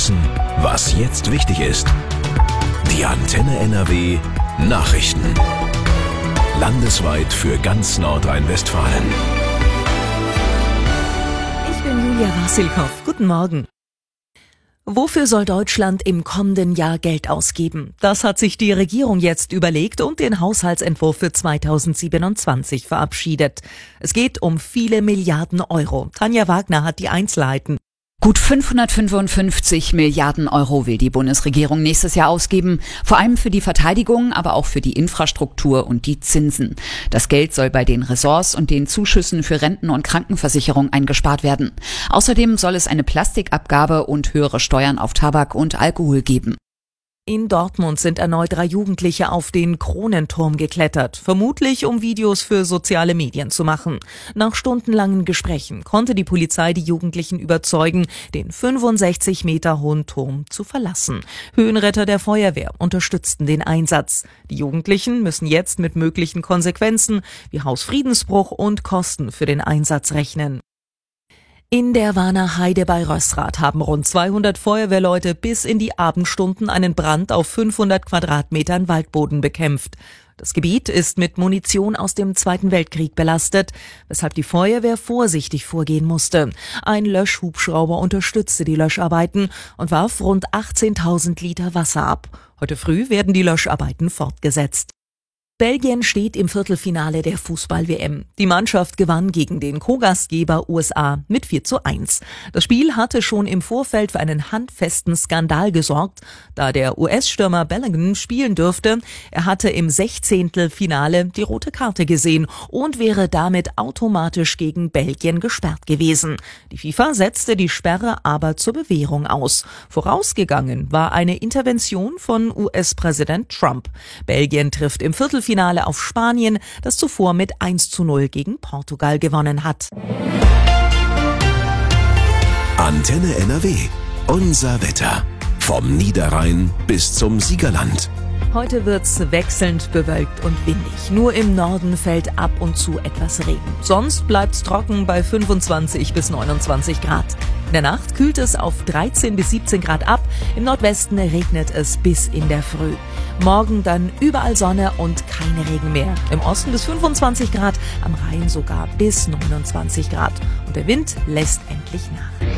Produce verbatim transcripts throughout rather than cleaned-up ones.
wissen, was jetzt wichtig ist. Die Antenne N R W Nachrichten. Landesweit für ganz Nordrhein-Westfalen. Ich bin Julia Wassilkow. Guten Morgen. Wofür soll Deutschland im kommenden Jahr Geld ausgeben? Das hat sich die Regierung jetzt überlegt und den Haushaltsentwurf für zweitausendsiebenundzwanzig verabschiedet. Es geht um viele Milliarden Euro. Tanja Wagner hat die Einzelheiten. Gut fünfhundertfünfundfünfzig Milliarden Euro will die Bundesregierung nächstes Jahr ausgeben, vor allem für die Verteidigung, aber auch für die Infrastruktur und die Zinsen. Das Geld soll bei den Ressorts und den Zuschüssen für Renten- und Krankenversicherung eingespart werden. Außerdem soll es eine Plastikabgabe und höhere Steuern auf Tabak und Alkohol geben. In Dortmund sind erneut drei Jugendliche auf den Kronenturm geklettert, vermutlich um Videos für soziale Medien zu machen. Nach stundenlangen Gesprächen konnte die Polizei die Jugendlichen überzeugen, den fünfundsechzig Meter hohen Turm zu verlassen. Höhenretter der Feuerwehr unterstützten den Einsatz. Die Jugendlichen müssen jetzt mit möglichen Konsequenzen wie Hausfriedensbruch und Kosten für den Einsatz rechnen. In der Warner Heide bei Rösrath haben rund zweihundert Feuerwehrleute bis in die Abendstunden einen Brand auf fünfhundert Quadratmetern Waldboden bekämpft. Das Gebiet ist mit Munition aus dem Zweiten Weltkrieg belastet, weshalb die Feuerwehr vorsichtig vorgehen musste. Ein Löschhubschrauber unterstützte die Löscharbeiten und warf rund achtzehntausend Liter Wasser ab. Heute früh werden die Löscharbeiten fortgesetzt. Belgien steht im Viertelfinale der Fußball-W M. Die Mannschaft gewann gegen den Co-Gastgeber U S A mit vier zu eins. Das Spiel hatte schon im Vorfeld für einen handfesten Skandal gesorgt, da der U S-Stürmer Bellingham spielen dürfte. Er hatte im Sechzehntelfinale die rote Karte gesehen und wäre damit automatisch gegen Belgien gesperrt gewesen. Die FIFA setzte die Sperre aber zur Bewährung aus. Vorausgegangen war eine Intervention von U S-Präsident Trump. Belgien trifft im Viertelfinale Finale auf Spanien, das zuvor mit eins zu null gegen Portugal gewonnen hat. Antenne N R W. Unser Wetter. Vom Niederrhein bis zum Siegerland. Heute wird's wechselnd bewölkt und windig. Nur im Norden fällt ab und zu etwas Regen. Sonst bleibt's trocken bei fünfundzwanzig bis neunundzwanzig Grad. In der Nacht kühlt es auf dreizehn bis siebzehn Grad ab. Im Nordwesten regnet es bis in der Früh. Morgen dann überall Sonne und kein Regen mehr. Im Osten bis fünfundzwanzig Grad, am Rhein sogar bis neunundzwanzig Grad. Und der Wind lässt endlich nach.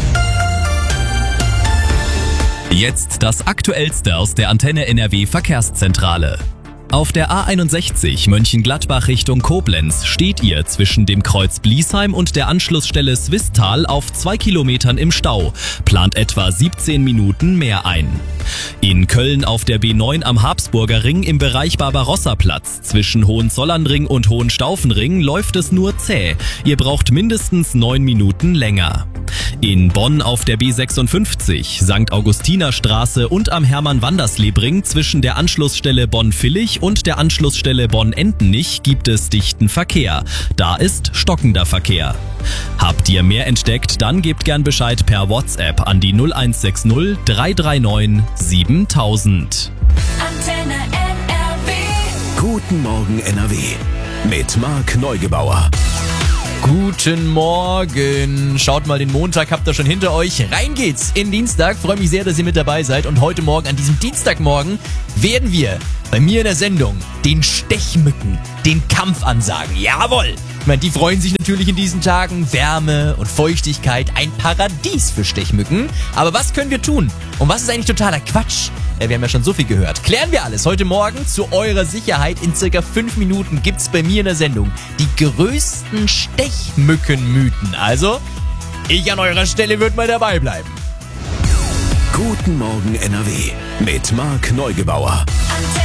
Jetzt das Aktuellste aus der Antenne N R W Verkehrszentrale. Auf der A einundsechzig Mönchengladbach Richtung Koblenz steht ihr zwischen dem Kreuz Bliesheim und der Anschlussstelle Swisttal auf zwei Kilometern im Stau. Plant etwa siebzehn Minuten mehr ein. In Köln auf der B neun am Habsburger Ring im Bereich Barbarossa-Platz zwischen Hohenzollernring und Hohenstaufenring läuft es nur zäh. Ihr braucht mindestens neun Minuten länger. In Bonn auf der B sechsundfünfzig, Sankt Augustinerstraße und am Hermann-Wandersleb-Ring zwischen der Anschlussstelle Bonn-Villig und der Anschlussstelle Bonn-Entenich gibt es dichten Verkehr. Da ist stockender Verkehr. Habt ihr mehr entdeckt, dann gebt gern Bescheid per WhatsApp an die null eins sechs null drei drei neun siebentausend. Antenne N R W. Guten Morgen N R W. Mit Marc Neugebauer. Guten Morgen. Schaut mal, den Montag habt ihr schon hinter euch. Rein geht's in Dienstag. Freue mich sehr, dass ihr mit dabei seid. Und heute Morgen, an diesem Dienstagmorgen, werden wir bei mir in der Sendung den Stechmücken den Kampf ansagen. Jawohl! Ich meine, die freuen sich natürlich in diesen Tagen. Wärme und Feuchtigkeit, ein Paradies für Stechmücken. Aber was können wir tun? Und was ist eigentlich totaler Quatsch? Wir haben ja schon so viel gehört. Klären wir alles heute Morgen zu eurer Sicherheit. In circa fünf Minuten gibt's bei mir in der Sendung die größten Stechmückenmythen. Also, ich an eurer Stelle würde mal dabei bleiben. Guten Morgen N R W mit Marc Neugebauer. Antenne